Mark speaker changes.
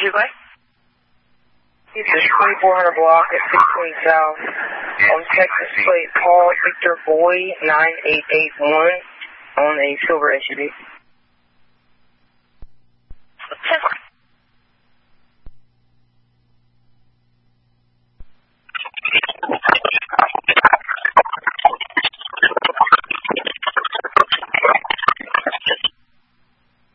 Speaker 1: you like?
Speaker 2: It's 2400 block at 620 South on Texas plate Paul Victor Boy 9881 on a silver SUV.